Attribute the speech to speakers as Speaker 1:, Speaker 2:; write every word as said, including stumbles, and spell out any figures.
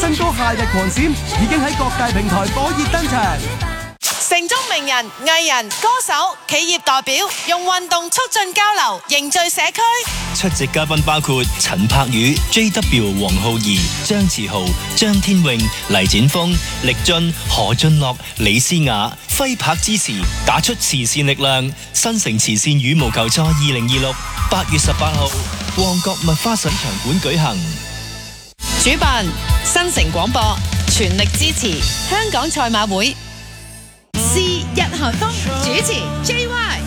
Speaker 1: 新歌《夏日狂閃》已經喺各大平台火熱登場。
Speaker 2: 城中名人、藝人、歌手、企業代表用運動促進交流，凝聚社區。
Speaker 3: 出席嘉賓包括陳柏宇、J W、黃浩儀、張志豪、張天穎、黎展峰、力俊、何俊樂、李思雅，揮拍支持，打出慈善力量。新城慈善羽毛球賽二零二六八月十八號，旺角麥花臣場館舉行。
Speaker 2: 主辦新城廣播，全力支持香港賽馬會。是日韓風主持 J Y。